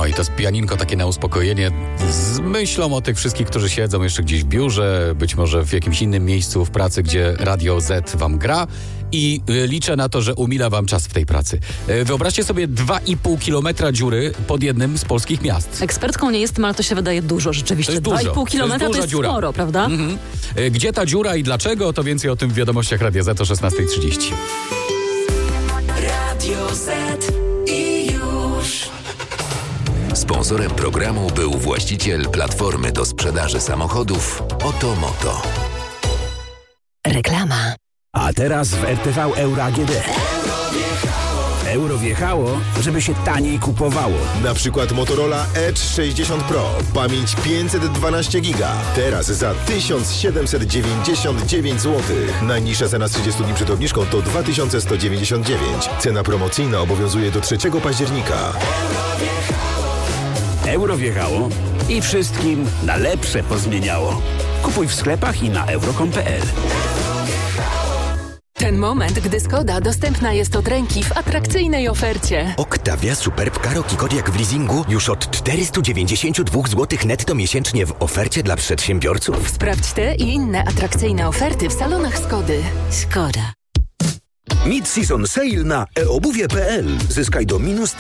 i to jest pianinko takie na uspokojenie z myślą o tych wszystkich, którzy siedzą jeszcze gdzieś w biurze, być może w jakimś innym miejscu w pracy, gdzie Radio Z wam gra i liczę na to, że umila wam czas w tej pracy. Wyobraźcie sobie 2,5 kilometra dziury pod jednym z polskich miast. Ekspertką nie jestem, ale to się wydaje dużo rzeczywiście. 2,5 kilometra to jest sporo, prawda? Gdzie ta dziura i dlaczego, to więcej o tym w wiadomościach Radia Z o 16:30. Radio Z i już. Sponsorem programu był właściciel platformy do sprzedaży samochodów Otomoto. Reklama. A teraz w RTV Euro AGD. Euro wjechało, żeby się taniej kupowało. Na przykład Motorola Edge 60 Pro. Pamięć 512 giga. Teraz za 1799 zł. Najniższa cena z 30 dni przed obniżką to 2199. Cena promocyjna obowiązuje do 3 października. Euro wjechało i wszystkim na lepsze pozmieniało. Kupuj w sklepach i na euro.com.pl. Ten moment, gdy Skoda dostępna jest od ręki w atrakcyjnej ofercie. Octavia Superb Karoq i Kodiaq w leasingu już od 492 zł netto miesięcznie w ofercie dla przedsiębiorców. Sprawdź te i inne atrakcyjne oferty w salonach Skody. Skoda. Mid-season sale na eobuwie.pl. Zyskaj do minus